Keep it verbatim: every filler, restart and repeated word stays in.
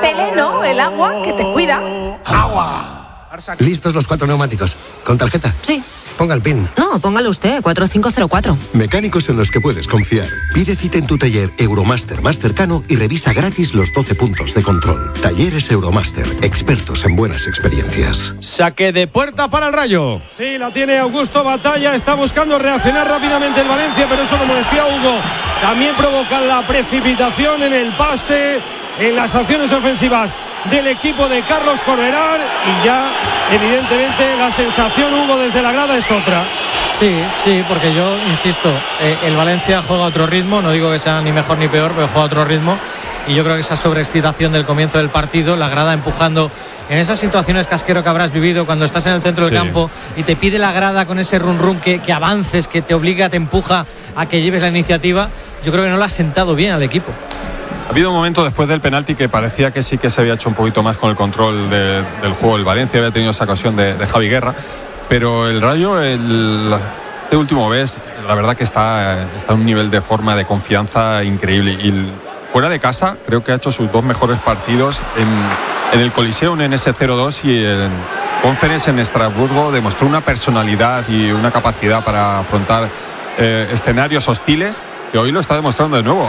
Seleno, el agua que te cuida. ¡Agua! ¿Listos los cuatro neumáticos? ¿Con tarjeta? Sí. Ponga el PIN. No, póngalo usted, cuatro cinco cero cuatro. Mecánicos en los que puedes confiar. Pide cita en tu taller Euromaster más cercano y revisa gratis los doce puntos de control. Talleres Euromaster, expertos en buenas experiencias. Saque de puerta para el Rayo. Sí, la tiene Augusto Batalla, está buscando reaccionar rápidamente el Valencia, pero eso, como decía Hugo, también provoca la precipitación en el pase, en las acciones ofensivas del equipo de Carlos Corberán, y ya evidentemente la sensación, Hugo, desde la grada es otra. Sí, sí, porque yo insisto, eh, el Valencia juega a otro ritmo, no digo que sea ni mejor ni peor, pero juega a otro ritmo, y yo creo que esa sobreexcitación del comienzo del partido, la grada empujando en esas situaciones, Casquero, que habrás vivido cuando estás en el centro del sí. campo y te pide la grada con ese run run que, que avances, que te obliga, te empuja a que lleves la iniciativa. Yo creo que no lo ha sentado bien al equipo. Ha habido un momento después del penalti que parecía que sí que se había hecho un poquito más con el control de, del juego. El Valencia había tenido esa ocasión de, de Javi Guerra, pero el Rayo, el, este último mes, la verdad que está, está a un nivel de forma, de confianza increíble. Y fuera de casa creo que ha hecho sus dos mejores partidos en, en el Coliseum en ese cero dos, y en Conference en Estrasburgo demostró una personalidad y una capacidad para afrontar eh, escenarios hostiles, que hoy lo está demostrando de nuevo.